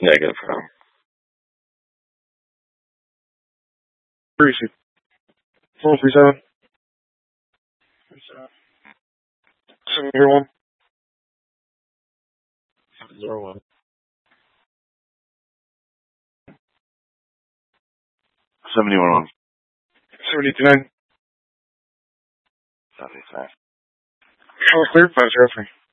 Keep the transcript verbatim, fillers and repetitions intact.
Negative. Um, Three six four three seven seven zero one zero one seventy one seventy two nine seventy five. Color clear five zero three.